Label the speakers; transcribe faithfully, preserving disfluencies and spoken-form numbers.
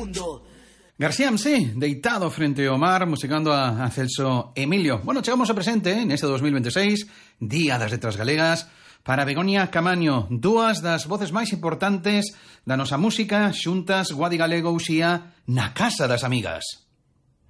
Speaker 1: mundo.
Speaker 2: García M C, deitado frente ao mar, musicando a, a Celso Emilio. Bueno, chegamos ao presente, eh, neste dos mil veintiséis, Día das Letras Galegas, para Begoña Camaño, dúas das voces máis importantes da nosa música, xuntas Guadi Galego Uxía na Casa das Amigas.